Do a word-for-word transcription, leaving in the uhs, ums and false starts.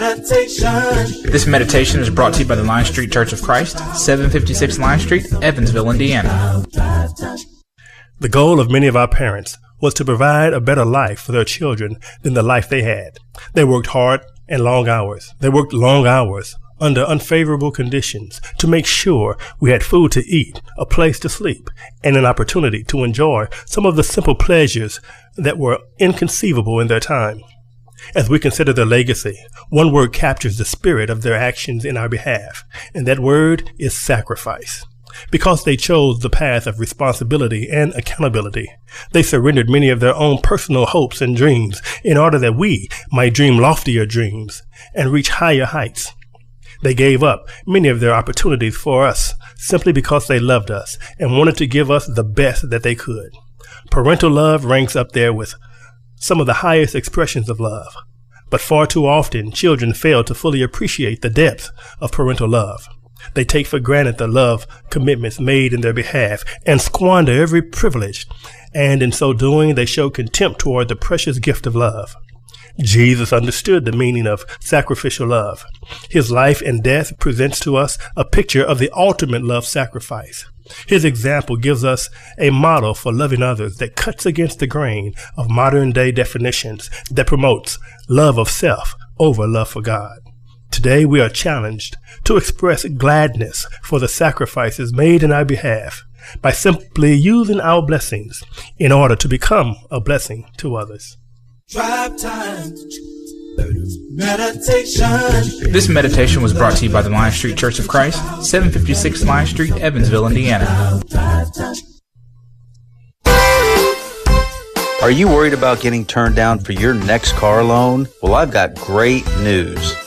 This meditation is brought to you by the Lion Street Church of Christ, seven fifty-six Lion Street, Evansville, Indiana. The goal of many of our parents was to provide a better life for their children than the life they had. They worked hard and long hours. They worked long hours under unfavorable conditions to make sure we had food to eat, a place to sleep, and an opportunity to enjoy some of the simple pleasures that were inconceivable in their time. As we consider their legacy, one word captures the spirit of their actions in our behalf, and that word is sacrifice. Because they chose the path of responsibility and accountability, they surrendered many of their own personal hopes and dreams in order that we might dream loftier dreams and reach higher heights. They gave up many of their opportunities for us simply because they loved us and wanted to give us the best that they could. Parental love ranks up there with some of the highest expressions of love, but far too often children fail to fully appreciate the depth of parental love. They take for granted the love commitments made in their behalf and squander every privilege, and in so doing they show contempt toward the precious gift of love. Jesus understood the meaning of sacrificial love. His life and death presents to us a picture of the ultimate love sacrifice. His example gives us a model for loving others that cuts against the grain of modern-day definitions that promotes love of self over love for God. Today we are challenged to express gladness for the sacrifices made in our behalf by simply using our blessings in order to become a blessing to others. Drive time. Meditation. This meditation was brought to you by the Lion Street Church of Christ, seven fifty-six Lion Street, Evansville, Indiana. Are you worried about getting turned down for your next car loan? Well, I've got great news.